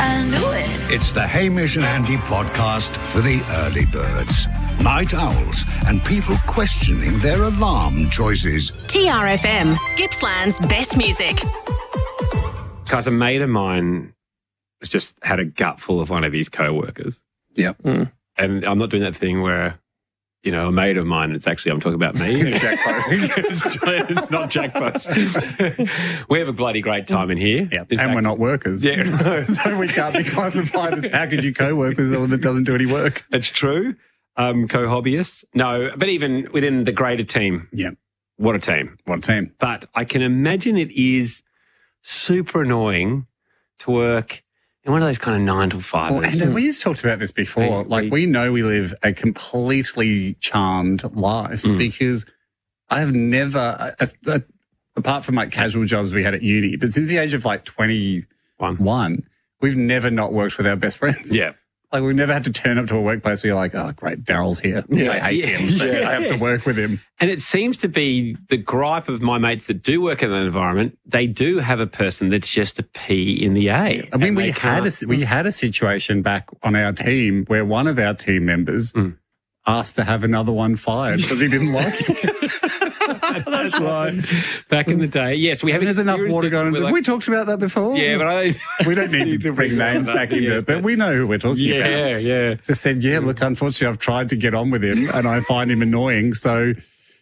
I knew it. It's the Hamish and Andy podcast for the early birds. Night owls and people questioning their alarm choices. TRFM, Gippsland's best music. Because a mate of mine has just had a gutful of one of his co-workers. Yep. And I'm not doing that thing where, you know, a mate of mine, it's actually, I'm talking about me. It's Jack Post. It's not Jack Post. We have a bloody great time in here. Yep. In And fact, we're not workers. Yeah. So we can't be classified as how could you co-work with someone that doesn't do any work? It's true. Co-hobbyists. No, but even within the greater team. Yep. What a team. What a team. But I can imagine it is super annoying to work in one of those kind of 9 to 5. Well, and we've talked about this before. We know we live a completely charmed life because I have never, apart from like casual jobs we had at uni, but since the age of like 21, we've never not worked with our best friends. Yeah. Like we've never had to turn up to a workplace where you're like, oh, great, Daryl's here. I hate him. But I have to work with him. And it seems to be the gripe of my mates that do work in that environment. They do have a person that's just a P in the A. I mean, we had a situation back on our team where one of our team members asked to have another one fired because he didn't like it. That's right. Back in the day. Yes, we haven't. There's enough water going on. Have we talked about that before? Yeah, but we don't need to bring names back into it, but we know who we're talking about. Yeah. Just said, look, unfortunately, I've tried to get on with him and I find him annoying, so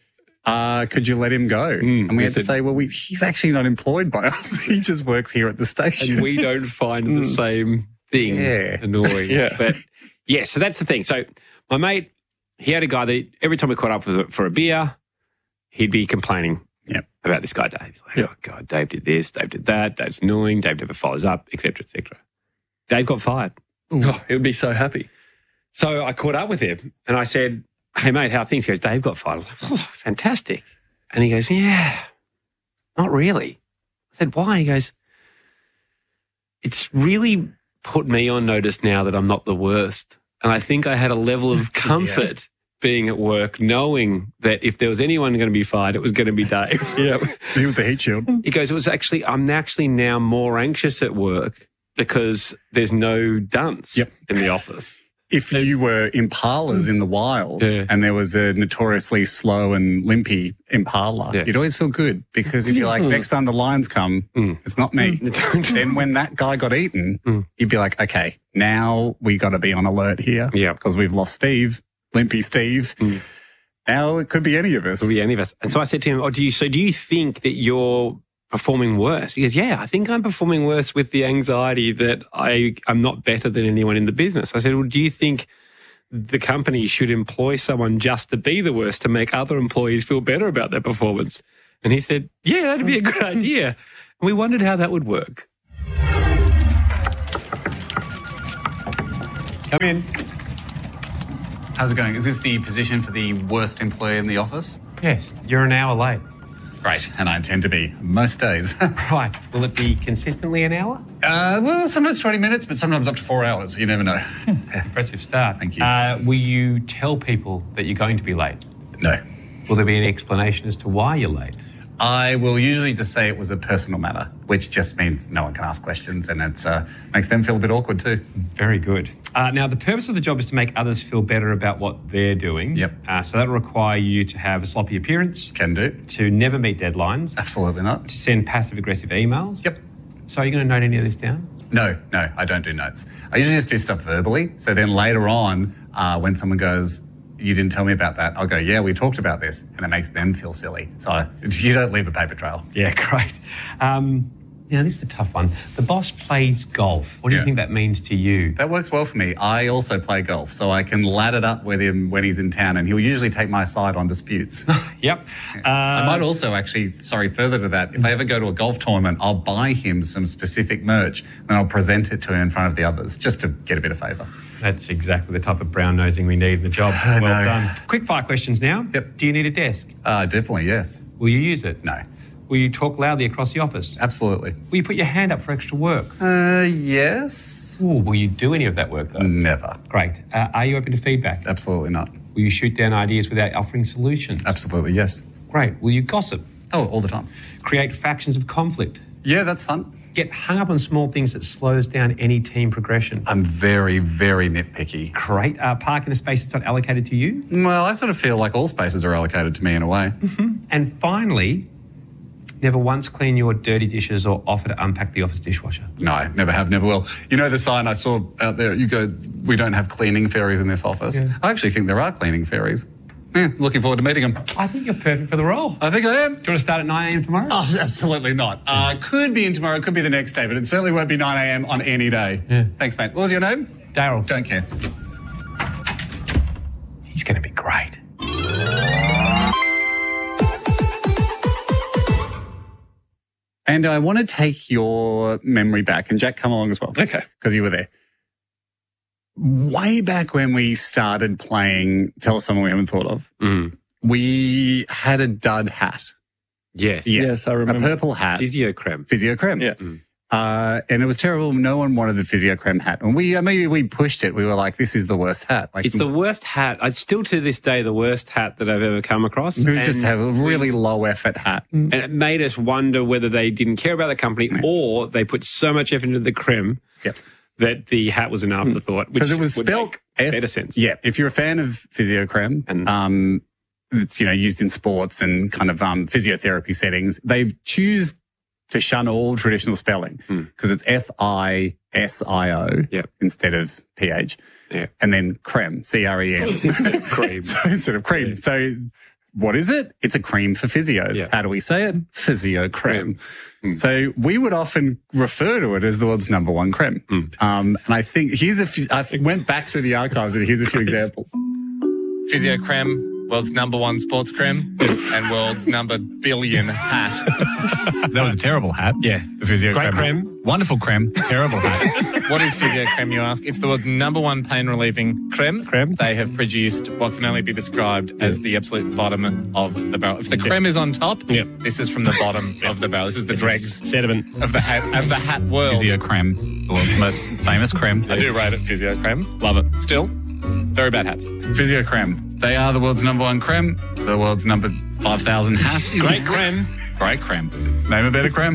could you let him go? And we had to say, well, he's actually not employed by us. He just works here at the station. And we don't find the same things annoying. But so that's the thing. So my mate, he had a guy that every time we caught up for a beer, he'd be complaining about this guy, Dave. He's like, oh, God, Dave did this, Dave did that, Dave's annoying, Dave never follows up, et cetera, et cetera. Dave got fired. Oh, he would be so happy. So I caught up with him and I said, hey, mate, how are things? He goes, Dave got fired. I was like, oh, fantastic. And he goes, yeah, not really. I said, why? He goes, it's really put me on notice now that I'm not the worst. And I think I had a level of comfort being at work, knowing that if there was anyone going to be fired, it was going to be Dave. He was the heat shield. He goes, I'm actually now more anxious at work because there's no dunce in the office. If you were impalas in the wild and there was a notoriously slow and limpy impala, you'd always feel good because if you're like, next time the lions come, it's not me. Then when that guy got eaten, you'd be like, okay, now we got to be on alert here because we've lost Steve. Limpy Steve. Now it could be any of us. Could be any of us. And so I said to him, do you think that you're performing worse? He goes, yeah, I think I'm performing worse with the anxiety that I'm not better than anyone in the business. I said, well, do you think the company should employ someone just to be the worst to make other employees feel better about their performance? And he said, yeah, that'd be a good idea. And we wondered how that would work. Come in. How's it going? Is this the position for the worst employee in the office? Yes, you're an hour late. Great, and I intend to be most days. Right. Will it be consistently an hour? Well, sometimes 20 minutes, but sometimes up to 4 hours. You never know. Impressive start. Thank you. Will you tell people that you're going to be late? No. Will there be an explanation as to why you're late? I will usually just say it was a personal matter, which just means no one can ask questions, and it makes them feel a bit awkward too. Very good. Now, the purpose of the job is to make others feel better about what they're doing. Yep. So that'll require you to have a sloppy appearance. Can do. To never meet deadlines. Absolutely not. To send passive-aggressive emails. Yep. So are you going to note any of this down? No, I don't do notes. I usually just do stuff verbally. So then later on, when someone goes, you didn't tell me about that, I'll go, yeah, we talked about this, and it makes them feel silly. So you don't leave a paper trail. Yeah, great. Now, this is a tough one. The boss plays golf. What do you think that means to you? That works well for me. I also play golf, so I can lad it up with him when he's in town, and he'll usually take my side on disputes. Yep. I might also actually, further to that, if I ever go to a golf tournament, I'll buy him some specific merch, and I'll present it to him in front of the others, just to get a bit of favour. That's exactly the type of brown-nosing we need in the job. Well done. Quick fire questions now. Yep. Do you need a desk? Definitely, yes. Will you use it? No. Will you talk loudly across the office? Absolutely. Will you put your hand up for extra work? Yes. Ooh, will you do any of that work, though? Never. Great. Are you open to feedback? Absolutely not. Will you shoot down ideas without offering solutions? Absolutely, yes. Great. Will you gossip? Oh, all the time. Create factions of conflict? Yeah, that's fun. get hung up on small things that slows down any team progression? I'm very, very nitpicky. Great. Park in a space that's not allocated to you? Well, I sort of feel like all spaces are allocated to me in a way. And finally, never once clean your dirty dishes or offer to unpack the office dishwasher. No, never have, never will. You know the sign I saw out there, you go, we don't have cleaning fairies in this office. Yeah. I actually think there are cleaning fairies. Yeah, looking forward to meeting them. I think you're perfect for the role. I think I am. Do you want to start at 9 a.m. tomorrow? Oh, absolutely not. Could be in tomorrow, could be the next day, but it certainly won't be 9 a.m. on any day. Yeah. Thanks, mate. What was your name? Daryl. Don't care. He's going to be great. And I want to take your memory back, and Jack, come along as well. Okay. Because you were there. Way back when we started playing Tell Us Someone We Haven't Thought Of, we had a dud hat. Yes. Yeah. Yes, I remember. A purple hat. Physio creme. Physio creme. Yeah. And it was terrible. No one wanted the Physio creme hat. And maybe we pushed it. We were like, this is the worst hat. Like, It's the worst hat. It's still to this day the worst hat that I've ever come across. we just have a really low effort hat. And it made us wonder whether they didn't care about the company or they put so much effort into the creme that the hat was an afterthought. Because it was would spelled make better sense. Yeah. If you're a fan of Physio creme, and it's, used in sports and kind of physiotherapy settings, they choose to shun all traditional spelling because it's FISIO instead of PH. Yeah. And then creme, CREM. Cream. So instead of cream. Yeah. So what is it? It's a cream for physios. Yeah. How do we say it? Physio creme. So we would often refer to it as the world's number one creme. And I think I went back through the archives and here's a few examples. Physio creme, world's number one sports creme, and world's number billion hat. That was a terrible hat. Yeah. The Physio Great creme. Wonderful creme. Terrible hat. What is physio creme, you ask? It's the world's number one pain relieving creme. They have produced what can only be described as the absolute bottom of the barrel. If the creme is on top, this is from the bottom of the barrel. This is the dregs Sediment. of the hat world. Physio creme. The world's most famous creme. I do rate it physio creme. Love it. Still, very bad hats. Physio creme. They are the world's number one creme, the world's number 5,000 hat. Great creme. Great creme. Name a better creme.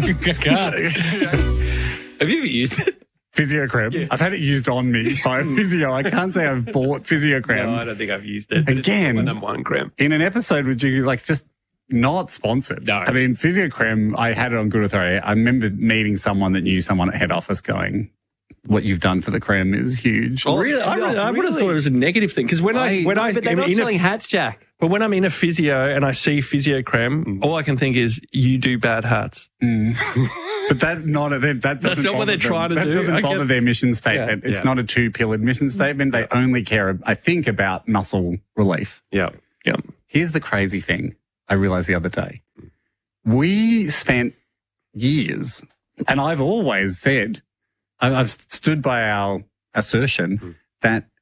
Have you ever used it? Physio creme. Yeah. I've had it used on me by a physio. I can't say I've bought physio creme. No, I don't think I've used it. Again, it's my number one creme. In an episode with you, just not sponsored. No. I mean, physio creme, I had it on good authority. I remember meeting someone that knew someone at head office going, what you've done for the creme is huge. Oh, really? I would have thought it was a negative thing because when I but they're not selling hats, Jack. But when I'm in a physio and I see physio creme, all I can think is you do bad hats. But that doesn't That's not what they're trying to do. That doesn't bother their mission statement. Yeah. It's not a two-pillared mission statement. They only care, I think, about muscle relief. Yeah. Yeah. Here's the crazy thing I realized the other day. We spent years, and I've always said, I've stood by our assertion that